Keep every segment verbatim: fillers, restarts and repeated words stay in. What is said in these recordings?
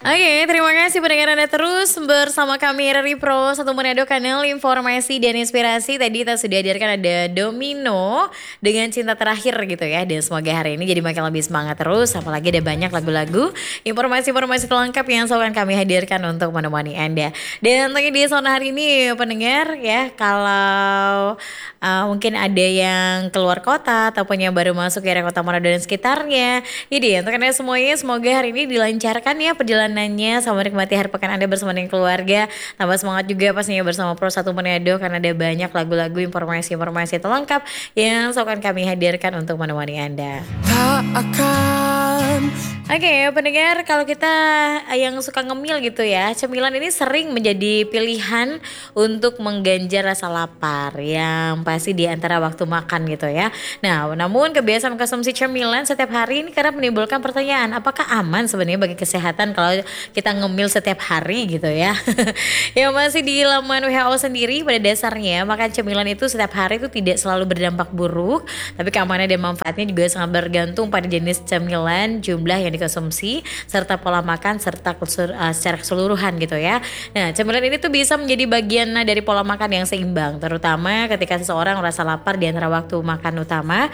Oke, terima kasih pendengar Anda terus bersama kami Rari Pro, satu Manado Kanal Informasi dan Inspirasi. Tadi kita sudah hadirkan ada Domino dengan Cinta Terakhir gitu ya. Dan semoga hari ini jadi makin lebih semangat terus. Apalagi ada banyak lagu-lagu, informasi-informasi terlengkap yang selalu kami hadirkan untuk menemani Anda. Dan lagi di zona hari ini pendengar ya, kalau uh, mungkin ada yang keluar kota ataupun yang baru masuk ke area kota Manado dan sekitarnya. Jadi untuk Anda semuanya semoga hari ini dilancarkan ya perjalanannya, sama menikmati hari pekan Anda bersama dengan keluarga. Tambah semangat juga pastinya bersama Pro satu Manado karena ada banyak lagu-lagu, informasi-informasi terlengkap yang akan kami hadirkan untuk menemani Anda. Tak akan. Oke okay, pendengar, kalau kita yang suka ngemil gitu ya, cemilan ini sering menjadi pilihan untuk mengganjar rasa lapar yang pasti di antara waktu makan gitu ya. Nah, namun kebiasaan konsumsi cemilan setiap hari ini kerap menimbulkan pertanyaan, apakah aman sebenarnya bagi kesehatan kalau kita ngemil setiap hari gitu ya. Yang masih di laman W H O sendiri pada dasarnya makan cemilan itu setiap hari itu tidak selalu berdampak buruk, tapi keamanan dan manfaatnya juga sangat bergantung pada jenis cemilan, jumlah yang dikonsumsi, serta pola makan serta uh, secara keseluruhan gitu ya. Nah, cemilan ini tuh bisa menjadi bagian dari pola makan yang seimbang, terutama ketika seseorang merasa lapar di antara waktu makan utama.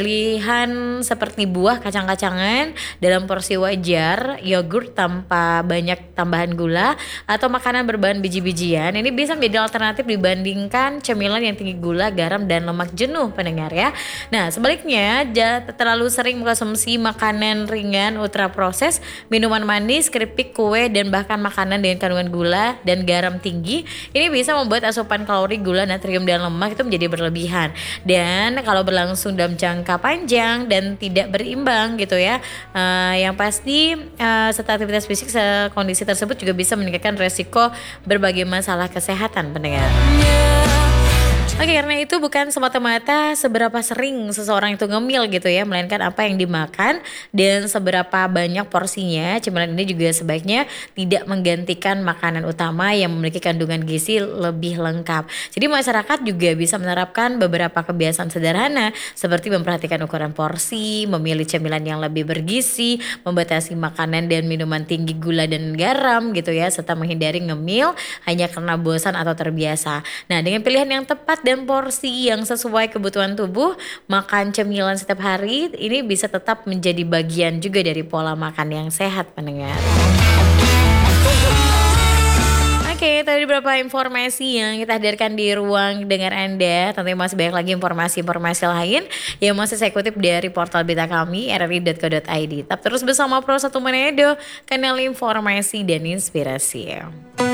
Pilihan seperti buah, kacang-kacangan dalam porsi wajar, yogurt tanpa banyak tambahan gula, atau makanan berbahan biji-bijian ini bisa menjadi alternatif dibandingkan cemilan yang tinggi gula, garam, dan lemak jenuh pendengar ya. Nah, sebaliknya terlalu sering mengkonsumsi makanan ringan, ultra proses, minuman manis, keripik, kue, dan bahkan makanan dengan kandungan gula dan garam tinggi ini bisa membuat asupan kalori, gula, natrium, dan lemak itu menjadi berlebihan. Dan kalau berlangsung dalam jangka panjang dan tidak berimbang gitu ya, uh, yang pasti uh, serta aktivitas fisik kondisi tersebut juga bisa meningkatkan resiko berbagai masalah kesehatan pendengar. Oke, karena itu bukan semata-mata seberapa sering seseorang itu ngemil gitu ya, melainkan apa yang dimakan dan seberapa banyak porsinya. Cemilan ini juga sebaiknya tidak menggantikan makanan utama yang memiliki kandungan gizi lebih lengkap. Jadi masyarakat juga bisa menerapkan beberapa kebiasaan sederhana seperti memperhatikan ukuran porsi, memilih cemilan yang lebih bergizi, membatasi makanan dan minuman tinggi gula dan garam gitu ya, serta menghindari ngemil hanya karena bosan atau terbiasa. Nah, dengan pilihan yang tepat dan porsi yang sesuai kebutuhan tubuh, makan cemilan setiap hari ini bisa tetap menjadi bagian juga dari pola makan yang sehat pendengar. Oke, tadi beberapa informasi yang kita hadirkan di ruang dengar Anda. Tentunya masih banyak lagi informasi-informasi lain yang masih saya kutip dari portal berita kami r r i dot co dot i d. Tetap terus bersama Pro satu Manado, kanal informasi dan inspirasi.